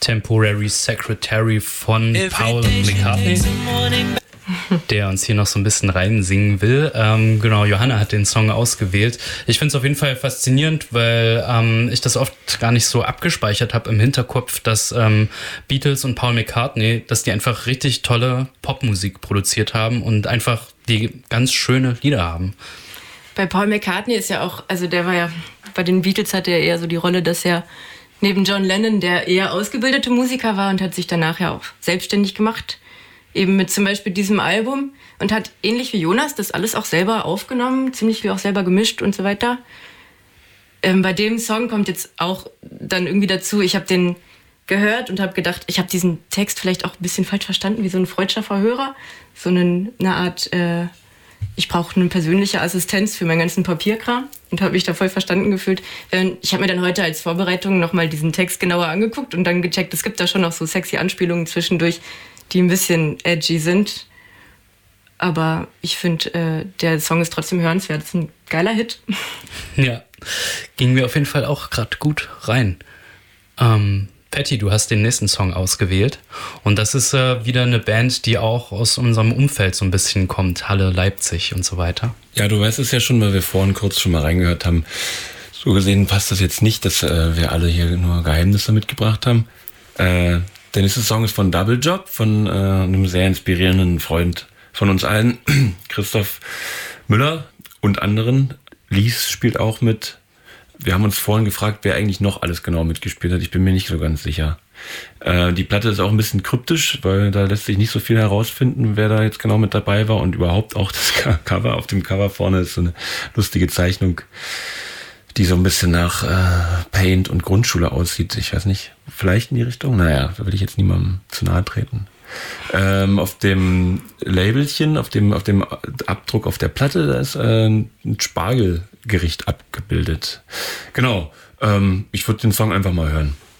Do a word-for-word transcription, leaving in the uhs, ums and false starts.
Temporary Secretary von Paul McCartney, der uns hier noch so ein bisschen reinsingen will. Ähm, genau, Johanna hat den Song ausgewählt. Ich finde es auf jeden Fall faszinierend, weil ähm, ich das oft gar nicht so abgespeichert habe im Hinterkopf, dass ähm, Beatles und Paul McCartney, dass die einfach richtig tolle Popmusik produziert haben und einfach die ganz schöne Lieder haben. Bei Paul McCartney ist ja auch, also der war ja, bei den Beatles hatte er eher so die Rolle, dass er neben John Lennon, der eher ausgebildete Musiker war und hat sich danach ja auch selbstständig gemacht, eben mit zum Beispiel diesem Album und hat ähnlich wie Jonas das alles auch selber aufgenommen, ziemlich viel auch selber gemischt und so weiter. Ähm, bei dem Song kommt jetzt auch dann irgendwie dazu, ich habe den gehört und habe gedacht, ich habe diesen Text vielleicht auch ein bisschen falsch verstanden, wie so ein freudscher Verhörer, so eine, eine Art... Äh, ich brauche eine persönliche Assistenz für meinen ganzen Papierkram und habe mich da voll verstanden gefühlt. Ich habe mir dann heute als Vorbereitung nochmal diesen Text genauer angeguckt und dann gecheckt, es gibt da schon noch so sexy Anspielungen zwischendurch, die ein bisschen edgy sind. Aber ich finde, äh, der Song ist trotzdem hörenswert. Das ist ein geiler Hit. Ja, ging mir auf jeden Fall auch gerade gut rein. Ähm... Patty, du hast den nächsten Song ausgewählt und das ist äh, wieder eine Band, die auch aus unserem Umfeld so ein bisschen kommt, Halle, Leipzig und so weiter. Ja, du weißt es ja schon, weil wir vorhin kurz schon mal reingehört haben. So gesehen passt das jetzt nicht, dass äh, wir alle hier nur Geheimnisse mitgebracht haben. Äh, der nächste Song ist von Double Job, von äh, einem sehr inspirierenden Freund von uns allen, Christoph Müller und anderen. Lies spielt auch mit. Wir haben uns vorhin gefragt, wer eigentlich noch alles genau mitgespielt hat. Ich bin mir nicht so ganz sicher. Äh, die Platte ist auch ein bisschen kryptisch, weil da lässt sich nicht so viel herausfinden, wer da jetzt genau mit dabei war. Und überhaupt auch das Cover. Auf dem Cover vorne ist so eine lustige Zeichnung, die so ein bisschen nach äh, Paint und Grundschule aussieht. Ich weiß nicht, vielleicht in die Richtung? Naja, da will ich jetzt niemandem zu nahe treten. Ähm, auf dem Labelchen, auf dem, auf dem Abdruck auf der Platte, da ist äh, ein Spargelgericht abgebildet. Genau, ähm, ich würde den Song einfach mal hören.